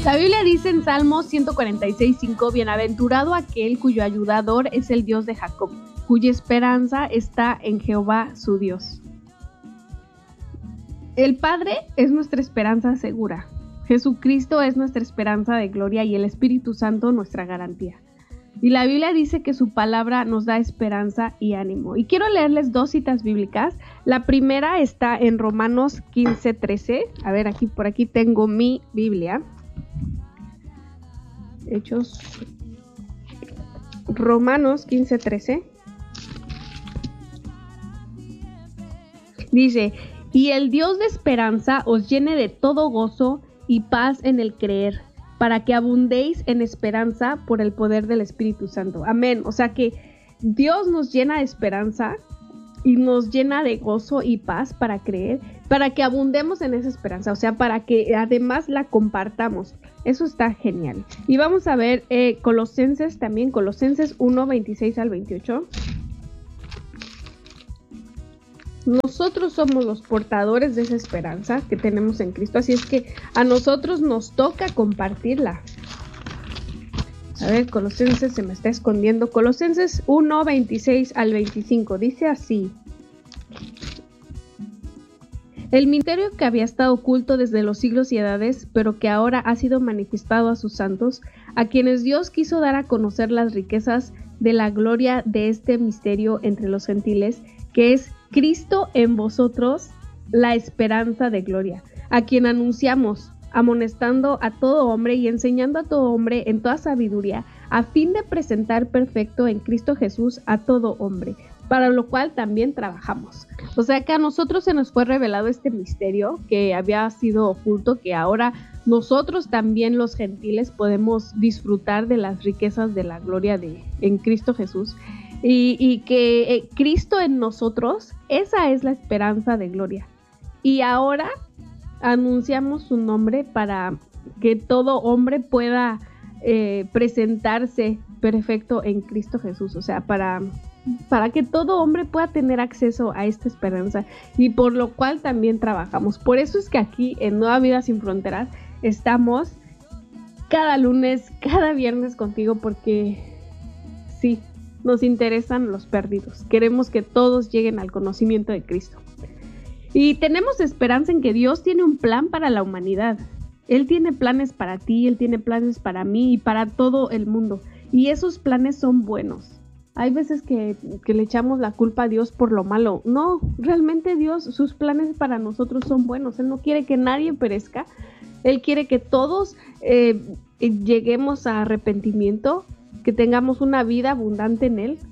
La Biblia dice en Salmos 146:5, bienaventurado aquel cuyo ayudador es el Dios de Jacob, cuya esperanza está en Jehová su Dios. El Padre es nuestra esperanza segura. Jesucristo es nuestra esperanza de gloria y el Espíritu Santo nuestra garantía. Y la Biblia dice que su palabra nos da esperanza y ánimo. Y quiero leerles 2 citas bíblicas. La primera está en Romanos 15:13. A ver, por aquí tengo mi Biblia. Hechos. Romanos 15:13. Dice: y el Dios de esperanza os llene de todo gozo y paz en el creer, para que abundéis en esperanza por el poder del Espíritu Santo. Amén. O sea que Dios nos llena de esperanza y nos llena de gozo y paz para creer, para que abundemos en esa esperanza, o sea, para que además la compartamos. Eso está genial. Y vamos a ver Colosenses 1:26 al 28. Nosotros somos los portadores de esa esperanza que tenemos en Cristo, así es que a nosotros nos toca compartirla. A ver, Colosenses se me está escondiendo. Colosenses 1:26 al 25, dice así: el misterio que había estado oculto desde los siglos y edades, pero que ahora ha sido manifestado a sus santos, a quienes Dios quiso dar a conocer las riquezas de la gloria de este misterio entre los gentiles, que es Cristo en vosotros, la esperanza de gloria, a quien anunciamos, amonestando a todo hombre y enseñando a todo hombre en toda sabiduría, a fin de presentar perfecto en Cristo Jesús a todo hombre, para lo cual también trabajamos. O sea que a nosotros se nos fue revelado este misterio que había sido oculto, que ahora nosotros también los gentiles podemos disfrutar de las riquezas de la gloria en Cristo Jesús. Y que Cristo en nosotros, esa es la esperanza de gloria. Y ahora anunciamos su nombre para que todo hombre pueda presentarse perfecto en Cristo Jesús. O sea, para que todo hombre pueda tener acceso a esta esperanza, y por lo cual también trabajamos. Por eso es que aquí en Nueva Vida Sin Fronteras estamos cada lunes, cada viernes contigo, porque sí, nos interesan los perdidos. Queremos que todos lleguen al conocimiento de Cristo. Y tenemos esperanza en que Dios tiene un plan para la humanidad. Él tiene planes para ti, Él tiene planes para mí y para todo el mundo. Y esos planes son buenos. Hay veces que le echamos la culpa a Dios por lo malo. No, realmente Dios, sus planes para nosotros son buenos. Él no quiere que nadie perezca. Él quiere que todos lleguemos a arrepentimiento, que tengamos una vida abundante en Él,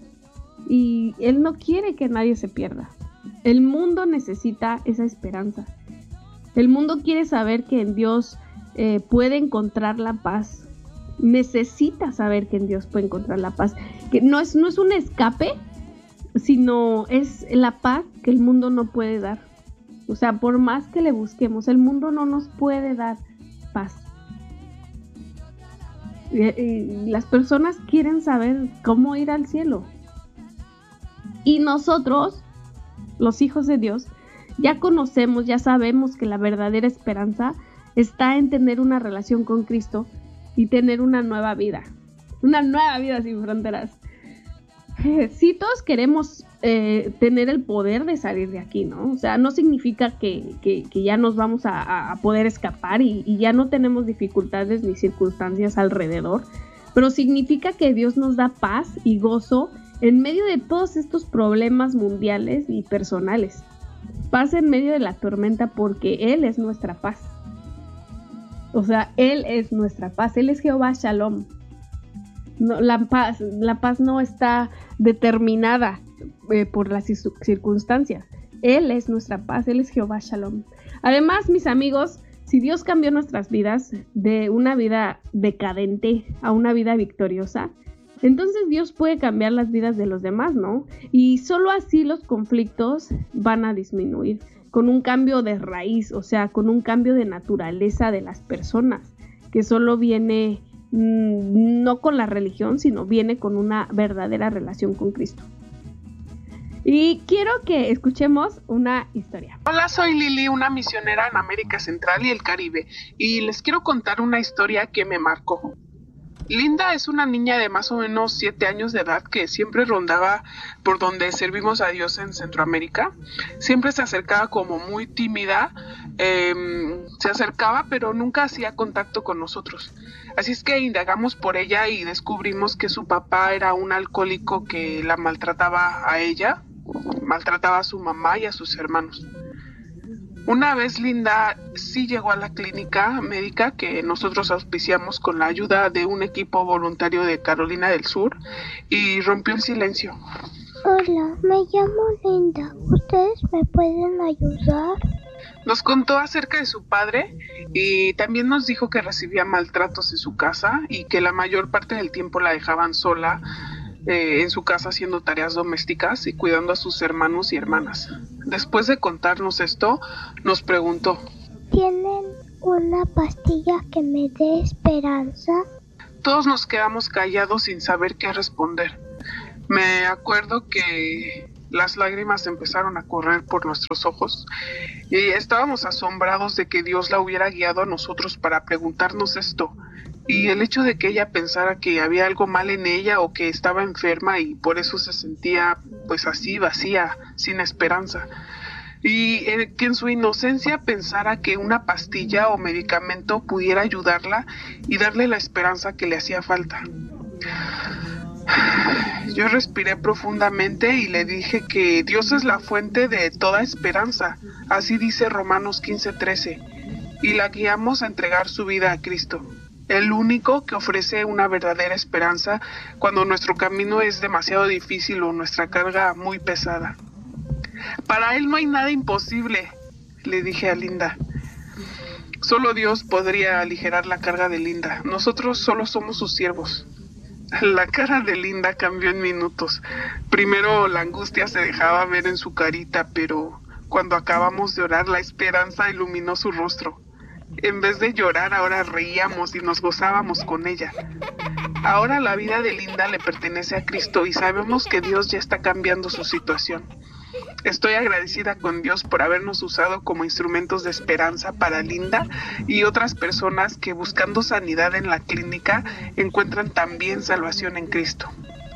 y Él no quiere que nadie se pierda. El mundo necesita esa esperanza. El mundo quiere saber que en Dios puede encontrar la paz. Necesita saber que en Dios puede encontrar la paz, que no es un escape, sino es la paz que el mundo no puede dar. O sea, por más que le busquemos, el mundo no nos puede dar paz. Y las personas quieren saber cómo ir al cielo. Y nosotros, los hijos de Dios, ya conocemos, ya sabemos que la verdadera esperanza está en tener una relación con Cristo y tener una nueva vida sin fronteras. Sí, todos queremos tener el poder de salir de aquí, ¿no? O sea, no significa que ya nos vamos a poder escapar y ya no tenemos dificultades ni circunstancias alrededor, pero significa que Dios nos da paz y gozo en medio de todos estos problemas mundiales y personales. Paz en medio de la tormenta, porque Él es nuestra paz. O sea, Él es nuestra paz, Él es Jehová Shalom. No, la paz no está determinada por las circunstancias. Él es nuestra paz, Él es Jehová Shalom. Además, mis amigos, si Dios cambió nuestras vidas de una vida decadente a una vida victoriosa, entonces Dios puede cambiar las vidas de los demás, ¿no? Y solo así los conflictos van a disminuir, con un cambio de raíz, o sea, con un cambio de naturaleza de las personas, que solo viene no con la religión, sino viene con una verdadera relación con Cristo. Y quiero que escuchemos una historia. Hola, soy Lili, una misionera en América Central y el Caribe, y les quiero contar una historia que me marcó. Linda es una niña de más o menos 7 años de edad que siempre rondaba por donde servimos a Dios en Centroamérica. Siempre se acercaba como muy tímida, se acercaba pero nunca hacía contacto con nosotros. Así es que indagamos por ella y descubrimos que su papá era un alcohólico que la maltrataba a ella, maltrataba a su mamá y a sus hermanos. Una vez Linda sí llegó a la clínica médica que nosotros auspiciamos con la ayuda de un equipo voluntario de Carolina del Sur y rompió el silencio. Hola, me llamo Linda. ¿Ustedes me pueden ayudar? Nos contó acerca de su padre y también nos dijo que recibía maltratos en su casa y que la mayor parte del tiempo la dejaban sola en su casa haciendo tareas domésticas y cuidando a sus hermanos y hermanas. Después de contarnos esto, nos preguntó: ¿tienen una pastilla que me dé esperanza? Todos nos quedamos callados sin saber qué responder. Me acuerdo que las lágrimas empezaron a correr por nuestros ojos y estábamos asombrados de que Dios la hubiera guiado a nosotros para preguntarnos esto. Y el hecho de que ella pensara que había algo mal en ella o que estaba enferma y por eso se sentía pues así vacía, sin esperanza. Y que en su inocencia pensara que una pastilla o medicamento pudiera ayudarla y darle la esperanza que le hacía falta. Yo respiré profundamente y le dije que Dios es la fuente de toda esperanza, así dice Romanos 15:13, y la guiamos a entregar su vida a Cristo, el único que ofrece una verdadera esperanza cuando nuestro camino es demasiado difícil o nuestra carga muy pesada. Para Él no hay nada imposible, le dije a Linda. Solo Dios podría aligerar la carga de Linda. Nosotros solo somos sus siervos. La cara de Linda cambió en minutos. Primero la angustia se dejaba ver en su carita, pero cuando acabamos de orar, la esperanza iluminó su rostro. En vez de llorar, ahora reíamos y nos gozábamos con ella. Ahora la vida de Linda le pertenece a Cristo y sabemos que Dios ya está cambiando su situación. Estoy agradecida con Dios por habernos usado como instrumentos de esperanza para Linda y otras personas que buscando sanidad en la clínica encuentran también salvación en Cristo.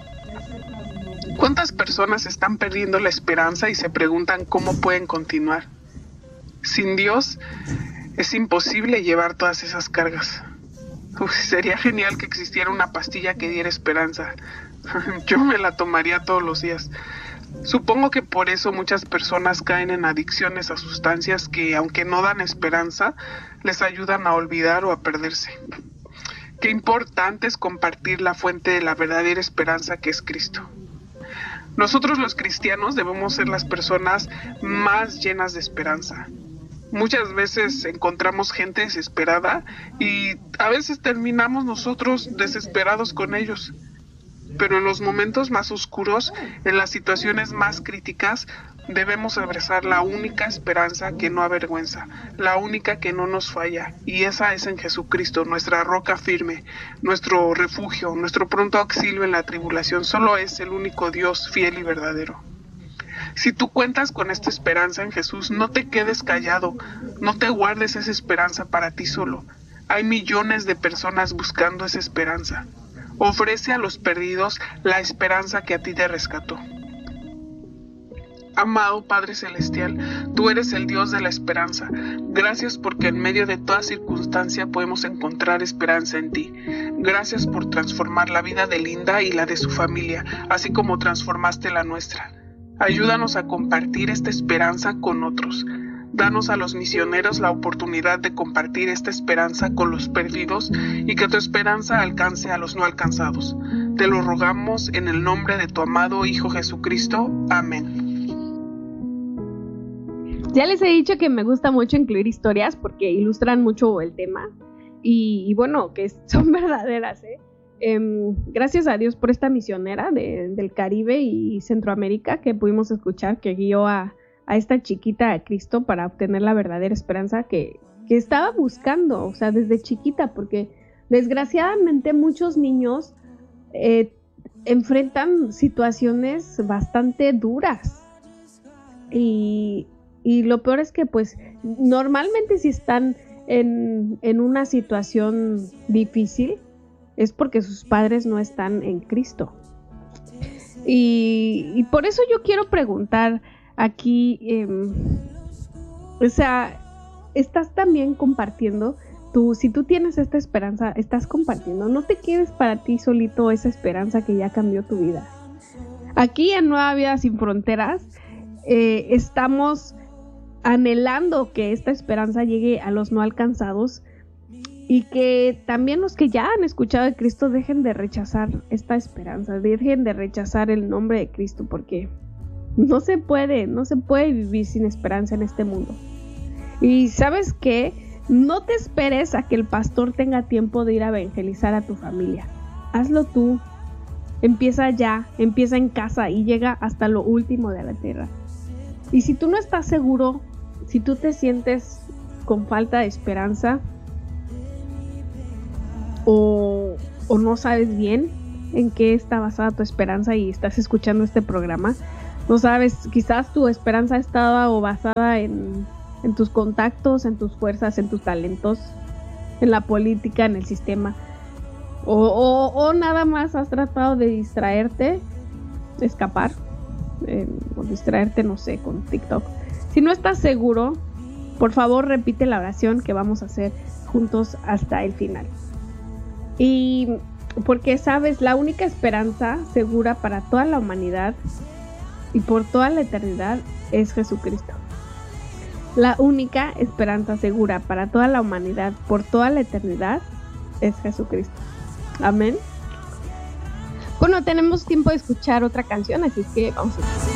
¿Cuántas personas están perdiendo la esperanza y se preguntan cómo pueden continuar? Sin Dios es imposible llevar todas esas cargas. Sería genial que existiera una pastilla que diera esperanza. Yo me la tomaría todos los días. Supongo que por eso muchas personas caen en adicciones a sustancias que, aunque no dan esperanza, les ayudan a olvidar o a perderse. Qué importante es compartir la fuente de la verdadera esperanza que es Cristo. Nosotros los cristianos debemos ser las personas más llenas de esperanza. Muchas veces encontramos gente desesperada y a veces terminamos nosotros desesperados con ellos. Pero en los momentos más oscuros, en las situaciones más críticas, debemos abrazar la única esperanza que no avergüenza, la única que no nos falla, y esa es en Jesucristo, nuestra roca firme, nuestro refugio, nuestro pronto auxilio en la tribulación. Solo es el único Dios fiel y verdadero. Si tú cuentas con esta esperanza en Jesús, no te quedes callado, no te guardes esa esperanza para ti solo. Hay millones de personas buscando esa esperanza. Ofrece a los perdidos la esperanza que a ti te rescató. Amado Padre Celestial, tú eres el Dios de la esperanza. Gracias porque en medio de toda circunstancia podemos encontrar esperanza en ti. Gracias por transformar la vida de Linda y la de su familia, así como transformaste la nuestra. Ayúdanos a compartir esta esperanza con otros. Danos a los misioneros la oportunidad de compartir esta esperanza con los perdidos y que tu esperanza alcance a los no alcanzados. Te lo rogamos en el nombre de tu amado Hijo Jesucristo. Amén. Ya les he dicho que me gusta mucho incluir historias porque ilustran mucho el tema y bueno, que son verdaderas, ¿eh? Gracias a Dios por esta misionera del Caribe y Centroamérica que pudimos escuchar, que guió a esta chiquita a Cristo para obtener la verdadera esperanza que estaba buscando, o sea, desde chiquita, porque desgraciadamente muchos niños enfrentan situaciones bastante duras. Y lo peor es que pues normalmente si están en una situación difícil es porque sus padres no están en Cristo. Y por eso yo quiero preguntar aquí, o sea, ¿estás también compartiendo? Si tú tienes esta esperanza, estás compartiendo. No te quedes para ti solito esa esperanza que ya cambió tu vida. Aquí en Nueva Vida Sin Fronteras estamos anhelando que esta esperanza llegue a los no alcanzados y que también los que ya han escuchado de Cristo dejen de rechazar esta esperanza, dejen de rechazar el nombre de Cristo, porque no se puede vivir sin esperanza en este mundo. Y ¿sabes qué? No te esperes a que el pastor tenga tiempo de ir a evangelizar a tu familia. Hazlo tú. Empieza ya, empieza en casa y llega hasta lo último de la tierra. Y si tú no estás seguro, si tú te sientes con falta de esperanza o no sabes bien en qué está basada tu esperanza y estás escuchando este programa, no sabes, quizás tu esperanza estaba o basada en tus contactos, en tus fuerzas, en tus talentos, en la política, en el sistema, o nada más has tratado de distraerte, de escapar, o distraerte, no sé, con TikTok. Si no estás seguro, por favor repite la oración que vamos a hacer juntos hasta el final. Y porque sabes, la única esperanza segura para toda la humanidad y por toda la eternidad es Jesucristo. La única esperanza segura para toda la humanidad por toda la eternidad es Jesucristo. Amén. Bueno, tenemos tiempo de escuchar otra canción, así que vamos a